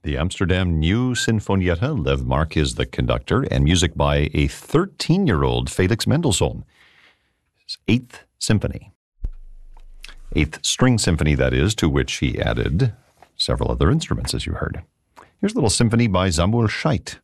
The Amsterdam New Sinfonietta. Lev Mark is the conductor, and music by a 13-year-old Felix Mendelssohn. His Eighth Symphony. Eighth String Symphony, that is, to which he added several other instruments, as you heard. Here's a little symphony by Samuel Scheidt.